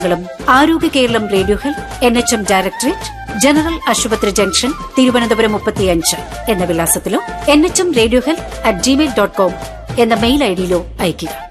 ആരോഗ്യ Keralam radio health NHM directorate, general ആശുപത്രി junction, Thiruvananthapuram 35 എന്ന വിലാസത്തിലോ NHM റേഡിയോ ഹെൽത്ത് @gmail.com എന്ന മെയിൽ ഐഡിയിലോ അയയ്ക്കുക.